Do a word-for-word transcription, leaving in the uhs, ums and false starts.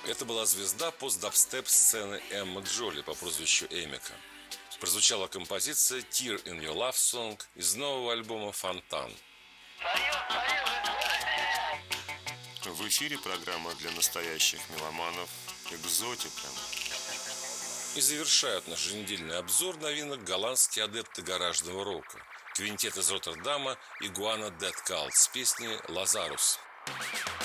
Это была звезда пост-дабстеп-сцены Эмма Джоли по прозвищу Эмика. Прозвучала композиция «Tear in Your Love Song» из нового альбома «Фонтан». В эфире программа для настоящих меломанов «Экзотика». И завершают наш еженедельный обзор новинок голландские адепты гаражного рока. Квинтет из Роттердама «Игуана Dead Cult» с песней «Лазарус».